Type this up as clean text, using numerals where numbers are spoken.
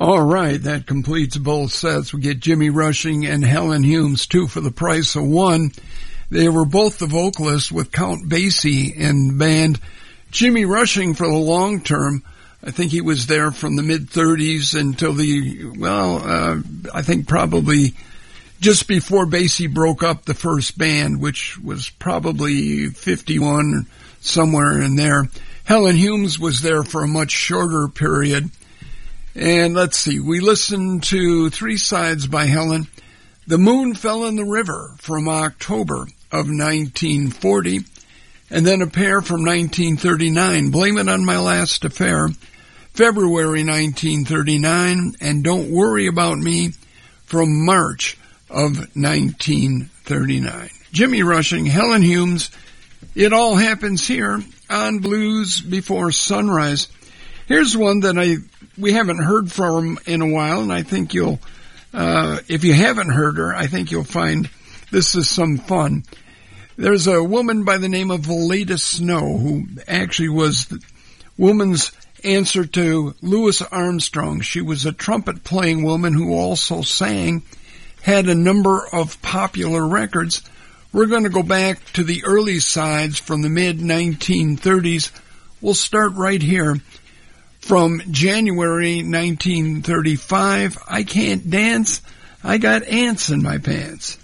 All right, that completes both sets. We get Jimmy Rushing and Helen Humes, 2 for the price of 1. They were both the vocalists with Count Basie in the band. Jimmy Rushing for the long term, I think he was there from the mid-30s until I think probably just before Basie broke up the first band, which was probably 51, somewhere in there. Helen Humes was there for a much shorter period. And let's see, we listened to 3 sides by Helen. The Moon Fell in the River from October of 1940, and then a pair from 1939, Blame It on My Last Affair, February 1939, and Don't Worry About Me from March of 1939. Jimmy Rushing, Helen Humes, It All Happens Here on Blues Before Sunrise. Here's one that we haven't heard from in a while, and I think you'll, if you haven't heard her, I think you'll find this is some fun. There's a woman by the name of Valeda Snow, who actually was the woman's answer to Louis Armstrong. She was a trumpet-playing woman who also sang, had a number of popular records. We're going to go back to the early sides from the mid-1930s. We'll start right here. From January 1935, I Can't Dance, I Got Ants in My Pants.